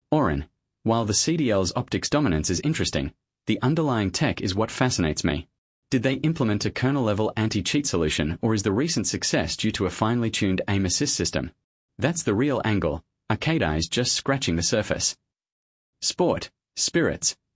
Oren, while the CDL's optics dominance is interesting, the underlying tech is what fascinates me. Did they implement a kernel-level anti-cheat solution, or is the recent success due to a finely tuned aim assist system? That's the real angle, Arcade Eyes just scratching the surface. Sport, spirits,